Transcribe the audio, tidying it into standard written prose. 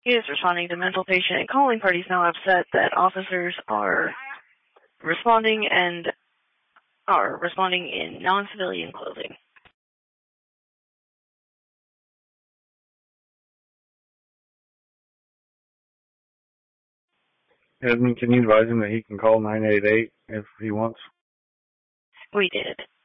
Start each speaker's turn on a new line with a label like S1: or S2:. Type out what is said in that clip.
S1: He is responding to mental patient and calling parties now upset that officers are responding in non-civilian clothing.
S2: Edmund, can you advise him that he can call 988 if he wants?
S1: We did.